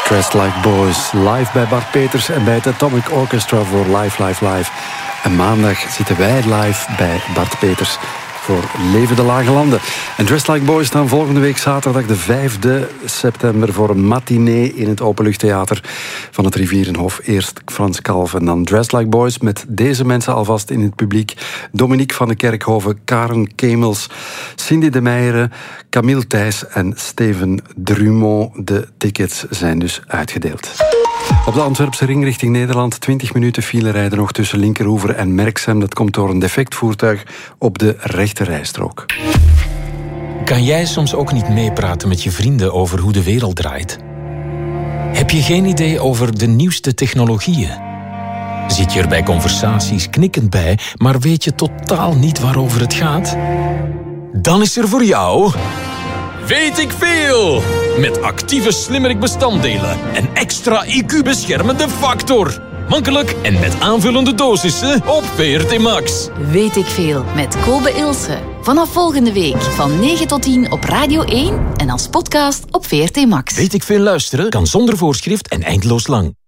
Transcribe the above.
Dressed Like Boys, live bij Bart Peters en bij het Atomic Orchestra voor Live. En maandag zitten wij live bij Bart Peters voor Leven de Lage Landen. En Dressed Like Boys staan volgende week zaterdag de 5e september voor een matinee in het Openluchttheater van het Rivierenhof. Eerst Frans Kalf en dan Dressed Like Boys met deze mensen alvast in het publiek. Dominique van de Kerkhoven, Karen Kemels, Cindy de Meijeren, Camille Thijs en Steven Drummond. De tickets zijn dus uitgedeeld. Op de Antwerpse ring richting Nederland 20 minuten file rijden nog tussen Linkeroever en Merksem. Dat komt door een defect voertuig op de rechte rijstrook. Kan jij soms ook niet meepraten met je vrienden over hoe de wereld draait? Heb je geen idee over de nieuwste technologieën? Zit je er bij conversaties knikkend bij, maar weet je totaal niet waarover het gaat? Dan is er voor jou... Weet ik veel! Met actieve slimmerik-bestanddelen en extra IQ-beschermende factor. Makkelijk en met aanvullende dosissen op VRT Max. Weet ik veel met Kobe Ilse. Vanaf volgende week van 9 tot 10 op Radio 1 en als podcast op VRT Max. Weet ik veel luisteren kan zonder voorschrift en eindeloos lang.